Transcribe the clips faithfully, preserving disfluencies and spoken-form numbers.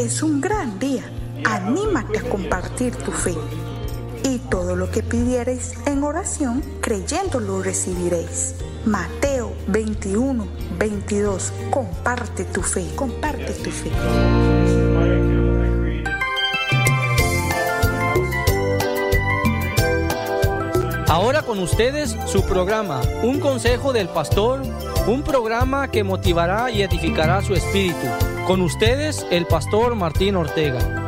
es un gran día. Anímate a compartir tu fe. Y todo lo que pidiereis en oración, creyendo lo recibiréis. Mateo veintiuno, veintidós. Comparte tu fe, comparte tu fe. Ahora con ustedes su programa, Un Consejo del Pastor, un programa que motivará y edificará su espíritu. Con ustedes, el Pastor Martín Ortega.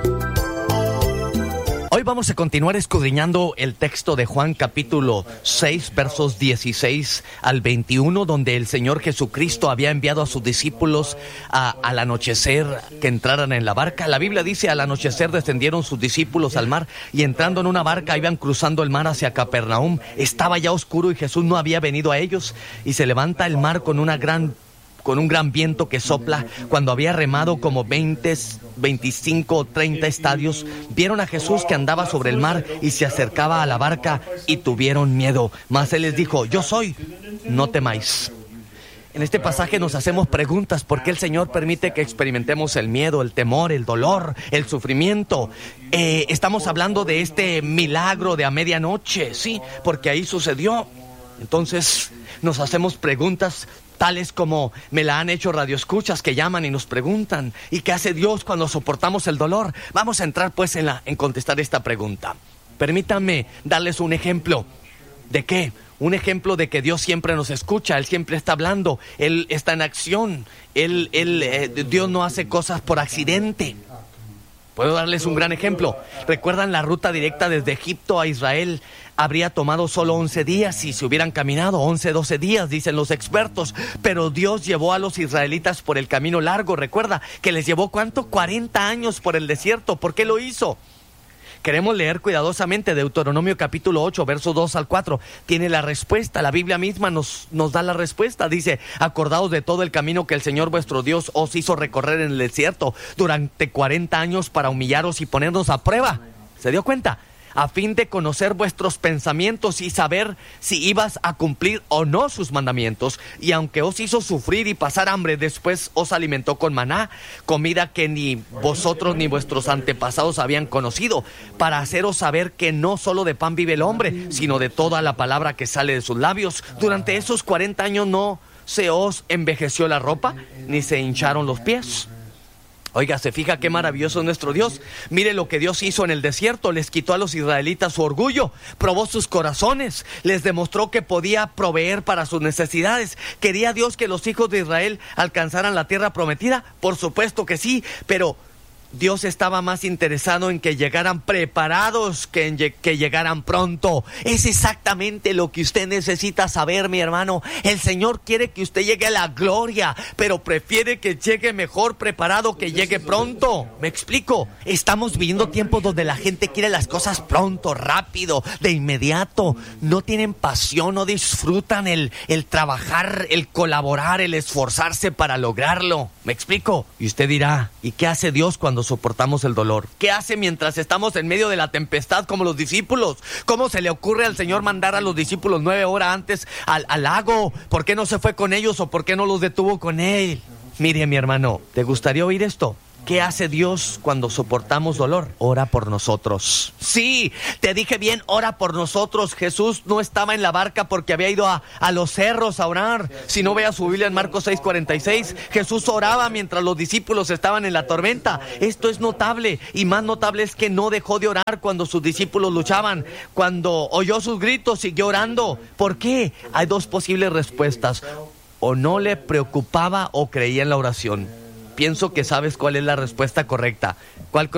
Hoy vamos a continuar escudriñando el texto de Juan capítulo seis, versos dieciséis al veintiuno, donde el Señor Jesucristo había enviado a sus discípulos a, al anochecer que entraran en la barca. La Biblia dice: al anochecer descendieron sus discípulos al mar y entrando en una barca iban cruzando el mar hacia Capernaum. Estaba ya oscuro y Jesús no había venido a ellos, y se levanta el mar con una gran con un gran viento que sopla. Cuando había remado como veinte, veinticinco o treinta estadios, vieron a Jesús que andaba sobre el mar y se acercaba a la barca y tuvieron miedo. Mas él les dijo: yo soy, no temáis. En este pasaje nos hacemos preguntas: ¿por qué el Señor permite que experimentemos el miedo, el temor, el dolor, el sufrimiento? Eh, estamos hablando de este milagro de a medianoche, sí, porque ahí sucedió. Entonces nos hacemos preguntas tales como me la han hecho radioescuchas que llaman y nos preguntan: ¿y qué hace Dios cuando soportamos el dolor? Vamos a entrar pues en, la, en contestar esta pregunta. Permítanme darles un ejemplo. ¿De qué? Un ejemplo de que Dios siempre nos escucha, Él siempre está hablando, Él está en acción, Él, él, eh, Dios no hace cosas por accidente. Puedo darles un gran ejemplo. ¿Recuerdan la ruta directa desde Egipto a Israel? Habría tomado solo once días si se hubieran caminado, once, doce días, dicen los expertos. Pero Dios llevó a los israelitas por el camino largo. Recuerda que les llevó, ¿cuánto? cuarenta años por el desierto. ¿Por qué lo hizo? Queremos leer cuidadosamente Deuteronomio capítulo ocho, versos dos al cuatro. Tiene la respuesta, la Biblia misma nos, nos da la respuesta. Dice: acordaos de todo el camino que el Señor vuestro Dios os hizo recorrer en el desierto durante cuarenta años para humillaros y ponernos a prueba. ¿Se dio cuenta? A fin de conocer vuestros pensamientos y saber si ibas a cumplir o no sus mandamientos. Y aunque os hizo sufrir y pasar hambre, después os alimentó con maná, comida que ni vosotros ni vuestros antepasados habían conocido, para haceros saber que no solo de pan vive el hombre, sino de toda la palabra que sale de sus labios. Durante esos cuarenta años no se os envejeció la ropa, ni se hincharon los pies. Oiga, ¿se fija qué maravilloso es nuestro Dios? Mire lo que Dios hizo en el desierto. Les quitó a los israelitas su orgullo, probó sus corazones, les demostró que podía proveer para sus necesidades. ¿Quería Dios que los hijos de Israel alcanzaran la tierra prometida? Por supuesto que sí, pero Dios estaba más interesado en que llegaran preparados que en que llegaran pronto. Es exactamente lo que usted necesita saber, mi hermano. El Señor quiere que usted llegue a la gloria, pero prefiere que llegue mejor preparado que llegue pronto. ¿Me explico? Estamos viviendo tiempos donde la gente quiere las cosas pronto, rápido, de inmediato. No tienen pasión, no disfrutan el, el trabajar, el colaborar, el esforzarse para lograrlo. ¿Me explico? Y usted dirá: ¿y qué hace Dios cuando soportamos el dolor? ¿Qué hace mientras estamos en medio de la tempestad como los discípulos? ¿Cómo se le ocurre al Señor mandar a los discípulos nueve horas antes al, al lago? ¿Por qué no se fue con ellos o por qué no los detuvo con Él? Mire, mi hermano, ¿te gustaría oír esto? ¿Qué hace Dios cuando soportamos dolor? Ora por nosotros. Sí, te dije bien, ora por nosotros. Jesús no estaba en la barca porque había ido a, a los cerros a orar. Si no, vea su Biblia en Marcos seis, cuarenta y seis. Jesús oraba mientras los discípulos estaban en la tormenta. Esto es notable, y más notable es que no dejó de orar cuando sus discípulos luchaban. Cuando oyó sus gritos, siguió orando. ¿Por qué? Hay dos posibles respuestas: o no le preocupaba o creía en la oración. Pienso que sabes cuál es la respuesta correcta. ¿Cuál